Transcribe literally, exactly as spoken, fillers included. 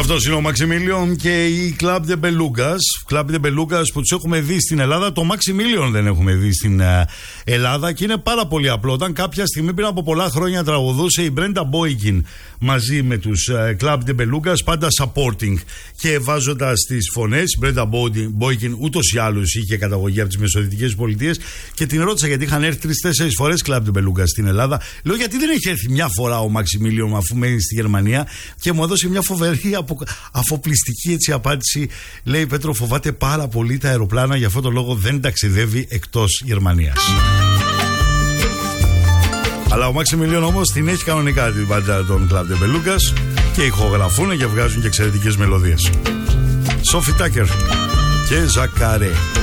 Αυτός είναι ο Maximilian και η Club de Belugas. Club de Belugas που τους έχουμε δει στην Ελλάδα. Το Maximilian δεν έχουμε δει στην uh, Ελλάδα και είναι πάρα πολύ απλό. Όταν κάποια στιγμή πριν από πολλά χρόνια τραγουδούσε η Brenda Boykin μαζί με τους uh, Club de Belugas, πάντα supporting και βάζοντας τις φωνές. Η Brenda Boykin ούτως ή άλλως είχε καταγωγή από τις Μεσοδυτικές Πολιτείες και την ρώτησα γιατί είχαν έρθει τρεις-τέσσερις φορές Club de Belugas στην Ελλάδα. Λέω γιατί δεν έχει έρθει μια φορά ο Maximilian αφού μένει στη Γερμανία, και μου έδωσε μια φοβερή αφοπλιστική έτσι απάντηση. Λέει: Πέτρο, φοβάται πάρα πολύ τα αεροπλάνα, γι' αυτό το λόγο δεν ταξιδεύει εκτός Γερμανίας. Αλλά ο Maximilian όμως την έχει κανονικά την μπάντα των Club de Belugas και ηχογραφούν και βγάζουν και εξαιρετικές μελωδίες. Sophie Tucker και Ζακάρε.